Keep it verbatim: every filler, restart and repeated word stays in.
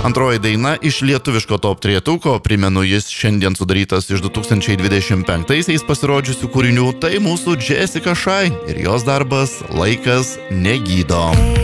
Antroji daina iš lietuviško top trejetuko, primenu, jis šiandien sudarytas iš du tūkstančiai dvidešimt penktaisiais pasirodžiusių kūrinių, tai mūsų Jessica Shy ir jos darbas Laikas negydo.